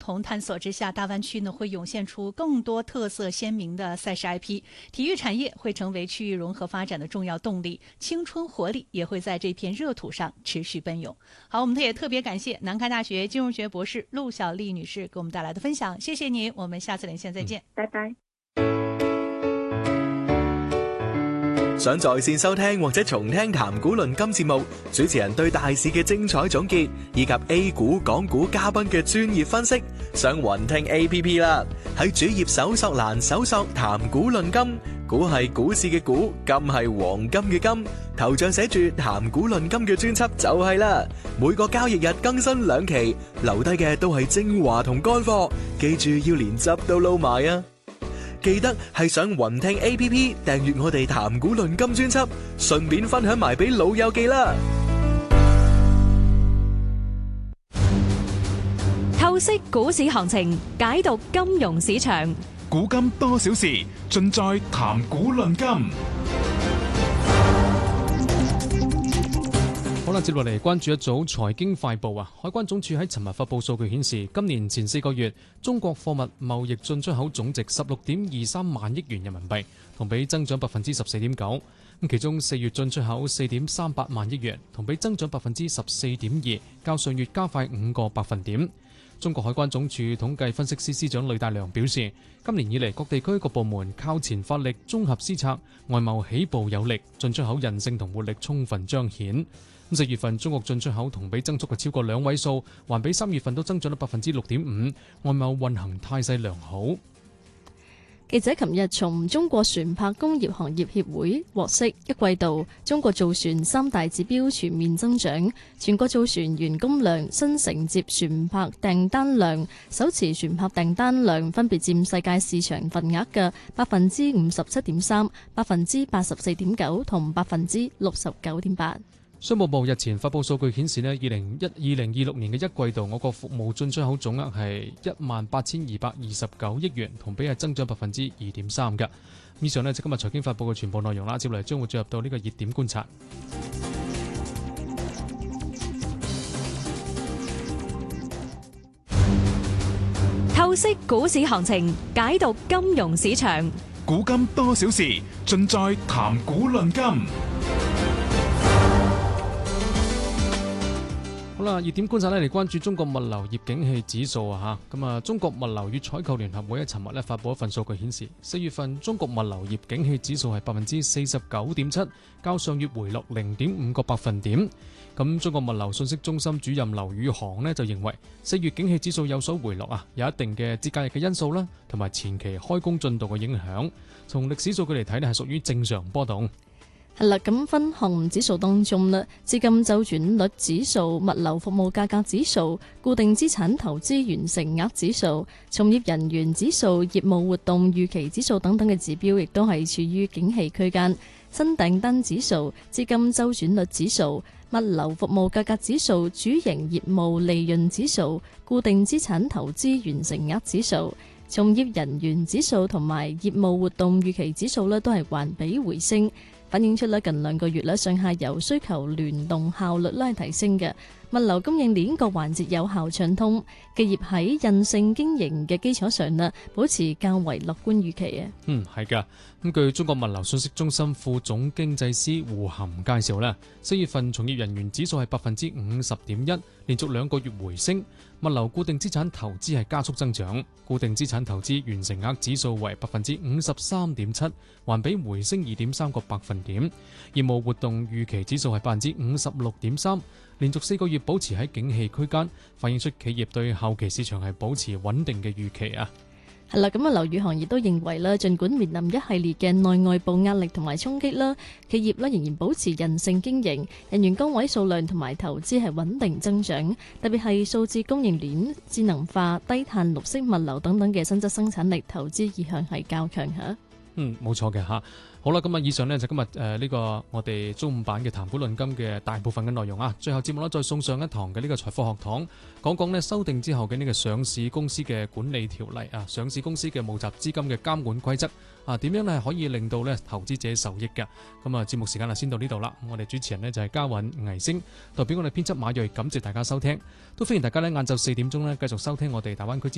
同探索之下，大湾区呢会涌现出更多特色鲜明的赛事 IP， 体育产业会成为区域融合发展的重要动力，青春活力也会在这片热土上持续奔涌。好，我们也特别感谢南开大学金融学博士陆小丽女士给我们带来的分享，谢谢您，我们下次连线再见， 拜拜。 想在線收聽或者重聽談股論金節目，主持人對大市嘅精彩總結，以及 A 股、港股嘉賓嘅專業分析，上雲聽 APP 啦。喺主頁搜索欄搜索談股論金，股係股市嘅股，金係黃金嘅金，頭像寫住談股論金嘅專輯就係啦。每個交易日更新2期，留低嘅都係精華同乾貨，記住要連汁都撈埋啊！記得係上雲聽 APP 訂閱我哋談股論金專輯，順便分享埋俾老友記啦。 透析股市行情，解讀金融市場， 古今多少事，盡在談股論金。 好啦，接落嚟關注一組財經快報啊！海關總署喺尋日發布數據顯示，今年前4個月，中國貨物貿易進出口總值16.23萬億元人民幣，同比增長14.9%。咁其中4月進出口4.38萬億元，同比增長14.2%，較上月加快5個百分點。中國海關總署統計分析司司長呂大良表示，今年以嚟各地區各部門靠前發力，綜合施策，外貿起步有力，進出口韌性同活力充分彰顯。4月份中國進出口同比增速嘅超過2位數，環比3月份都增長到6.5%，外貿運行態勢良好。 記者琴日從中國船舶工業行業協會獲悉，一季度中國造船3大指標全面增長，全國造船員工量、新承接船舶訂單量、手持船舶訂單量分別佔世界市場份額嘅57.3%、84.9%同69.8%。 商務部日前發布數據顯示，2026年嘅一季度我國服務進出口總額係18,229億元，同比係增長2.3%嘅。以上就今日財經發佈嘅全部內容啦，接落嚟將會進入到呢個熱點觀察。 透析股市行情，解讀金融市場， 古今多少事，盡在談股論金。 好啦，熱點觀察嚟關注中國物流業景氣指數啊嚇。咁啊，中國物流與採購聯合會喺尋日發布一份數據顯示，4月份中國物流業景氣指數係49.7%，較上月回落0.5個百分點。咁中國物流信息中心主任劉宇航就認為，4月景氣指數有所回落啊，有一定嘅節假日嘅因素啦，同埋前期開工進度嘅影響。從歷史數據嚟睇係屬於正常波動。 係啦，咁分項目指數當中咧，資金周轉率指數、物流服務價格指數、固定資產投資完成額指數、從業人員指數、業務活動預期指數等等嘅指標，亦都係處於景氣區間。新訂單指數、資金周轉率指數、物流服務價格指數、主營業務利潤指數、固定資產投資完成額指數、從業人員指數同埋業務活動預期指數咧，都係環比回升。反映出近2個月上下游需求聯動效率係提升嘅，物流供應鏈各環節有效暢通，企業喺韌性經營嘅基礎上保持較為樂觀預期啊。 係㗎。咁據中國物流信息中心副總經濟師胡涵介紹4月份從業人員指數係50.1%，連續2個月回升。物流固定資產投資係加速增長，固定資產投資完成額指數為53.7%，環比回升2.3個百分點。業務活動預期指數係56.3%，連續4個月保持喺景氣區間，反映出企業對後期市場係保持穩定嘅預期啊。 係啦，咁劉宇航亦都認為盡管面臨一系列嘅內外部壓力同埋衝擊啦，企業仍然保持韌性經營，人員崗位數量同埋投資係穩定增長，特別係數字供應鏈、智能化、低碳、綠色物流等等嘅新質生產力投資意向係較強嚇。 冇錯嘅嚇。好啦，咁啊，以上就今日呢個我哋中午版嘅談股論金嘅大部分嘅內容啊。最後節目再送上一堂嘅呢個財科學堂，講修訂之後嘅呢個上市公司嘅管理條例啊，上市公司嘅募集資金嘅監管規則啊，點樣可以令到投資者受益嘅。咁啊，節目時間先到呢度啦。我哋主持人就係嘉韻、倪星，代表我哋編輯馬睿，感謝大家收聽，都歡迎大家晏晝4點鐘繼續收聽我哋大灣區